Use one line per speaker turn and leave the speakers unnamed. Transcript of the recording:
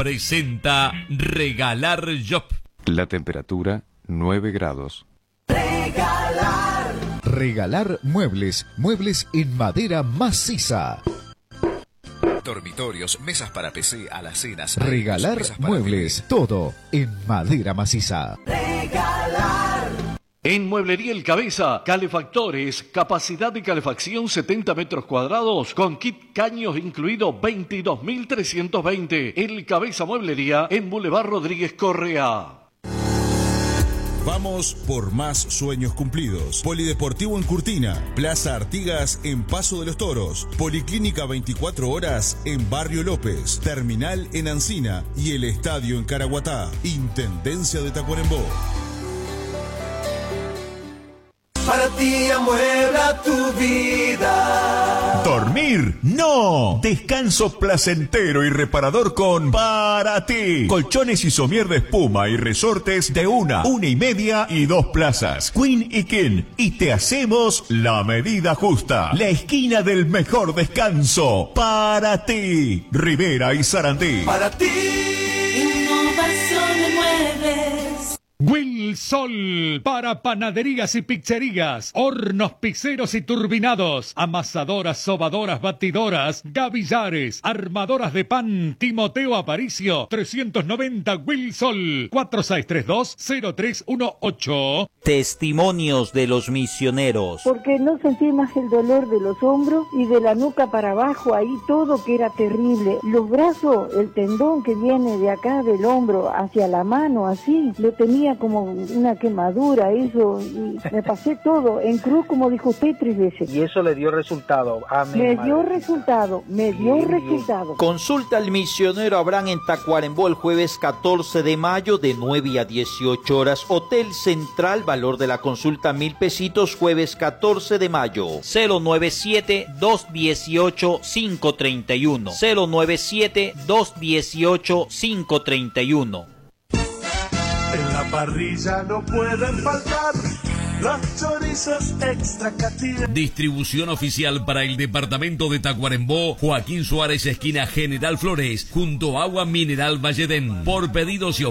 Presenta Regalar Job.
La temperatura 9 grados.
Regalar muebles, muebles en madera maciza.
Dormitorios, mesas para PC, alacenas.
Regalar muebles, todo en madera maciza.
En Mueblería El Cabeza, calefactores, capacidad de calefacción 70 metros cuadrados, con kit caños incluido 22.320. El Cabeza Mueblería en Boulevard Rodríguez Correa.
Vamos por más sueños cumplidos. Polideportivo en Curtina, Plaza Artigas en Paso de los Toros, Policlínica 24 horas en Barrio López, Terminal en Ancina y el Estadio en Caraguatá. Intendencia de Tacuarembó.
Para ti amuebla tu vida.
Dormir, no. Descanso placentero y reparador con Para Ti. Colchones y somier de espuma y resortes de 1, 1,5 y 2 plazas. Queen y King. Y te hacemos la medida justa. La esquina del mejor descanso. Para Ti. Rivera y Sarandí.
Para ti.
Innovación en muebles.
Wilsol, para panaderías y pizzerías, hornos pizzeros y turbinados, amasadoras, sobadoras, batidoras, gavillares, armadoras de pan. Timoteo Aparicio, 390 Wilsol, 4632-0318.
Testimonios de los misioneros.
Porque no sentí más el dolor de los hombros y de la nuca para abajo, ahí todo que era terrible. Los brazos, el tendón que viene de acá del hombro hacia la mano, así, lo tenía como una quemadura, eso, y me pasé todo en cruz, como dijo usted, 3 veces.
Y eso le dio resultado. Amén.
Me dio resultado.
Consulta al misionero Abraham en Tacuarembó el jueves 14 de mayo de 9 a 18 horas. Hotel Central, valor de la consulta 1,000 pesitos, jueves 14 de mayo. 097-218-531. 097-218-531.
En la parrilla no pueden faltar los chorizos extra Catira.
Distribución oficial para el departamento de Tacuarembó, Joaquín Suárez, esquina General Flores, junto a Agua Mineral Valledén. Por pedidos y